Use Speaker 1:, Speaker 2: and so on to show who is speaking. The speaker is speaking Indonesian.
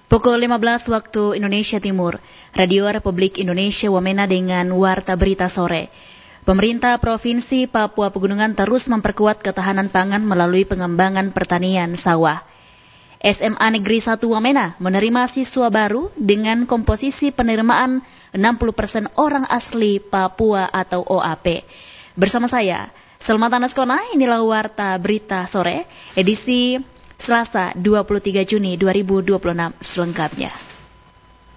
Speaker 1: Pukul 15 waktu Indonesia Timur, Radio Republik Indonesia Wamena dengan Warta Berita Sore. Pemerintah Provinsi Papua Pegunungan terus memperkuat ketahanan pangan melalui pengembangan pertanian sawah. SMA Negeri 1 Wamena menerima siswa baru dengan komposisi penerimaan 60% orang asli Papua atau OAP. Bersama saya, Selma Tanaskona, inilah Warta Berita Sore, edisi Selasa 23 Juni 2026 selengkapnya.